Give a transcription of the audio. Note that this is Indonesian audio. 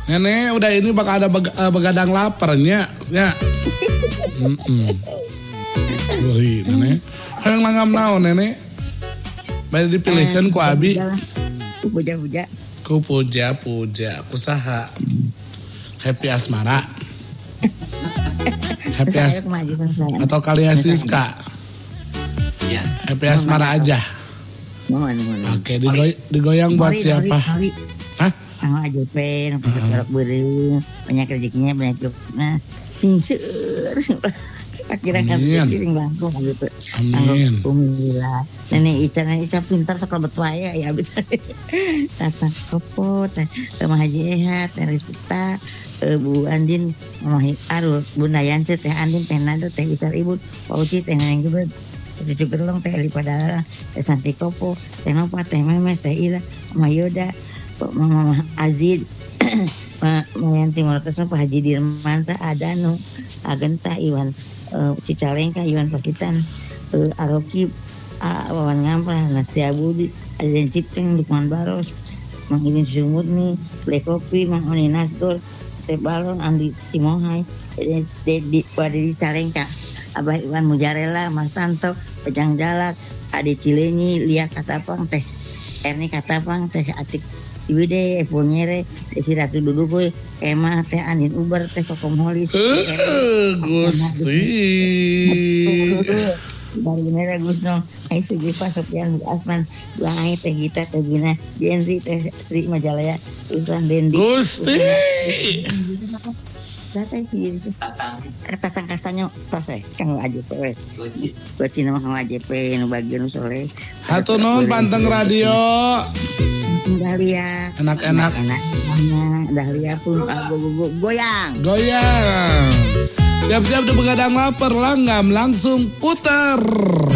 Nenek udah ini bakal ada begadang laparnya. Ya. Sorry nenek. Hayang langgam naon nenek. Baru dipilihkan ku abi. Ku puja-puja. Ku puja-puja. Ku saha. Happy Asmara. Happy atau kalian Siska. Happy Asmara aja. Oke, digoyang buat siapa? Hah? AJP, kerok bereng, banyak rezekinya, banyak jobnya. Sing seur. Kira-kira sing bangkong gitu. Amin. Alhamdulillah. Nenek Ica pintar sekolah betuaya ya betul. Datang kopot, Mama Haji Ehat, Teh Rizkita, Bu Andin, Mama Aru, Bunda Yanti, Teh Andin, Teh Nado, Teh Isar Ibu, Pak Uci, Teh Neneng Gebet, Cucu Gerlong, Teh Lipadala, Teh Santi Kopo, Teh Nopa, Teh Memes, Teh Ila, Mama Yoda, Mama Azid, Mama Yanti Molokesno, Pak Haji Dirmanta, Adano, Agenta, Iwan Cicalengka, Iwan Pakitan, Aroki, Wawan Ngampra, Nastia Budi, Aden Cipteng, Lukman Baros, Mang Ibin Sumurni, Black Kopi, Mang Oni Nasgor, Sebalon, Andi Cimohai, Wadi Cicalengka, Abah Iwan Mujarela, Mas Tanto, Pejang Jalak, Ade Cilenyi, Lia Katapang, Teh Erni Katapang, Teh Atik Iwide, Eponyere, Desi Ratu Duduboy, Emma, Teh Andin Uber, Teh Kokom Holis, Gusti. Dari Nera Gusno, Hai Sugifa, Sofian, Asman, Bahai, Teh Gita, Teh Gina, Jenri, Teh Sri Majalaya, Usran Dendi. Gusti. Datang kiri sih. Tatang kastanyo, tos Kang AJP. Goci nama Kang AJP, nu bagian soleh. Hatur nuhun panteng radio. Dahlia. Enak-enak. Dahlia pun goyang. Siap-siap di begadang lapar, langgam langsung putar.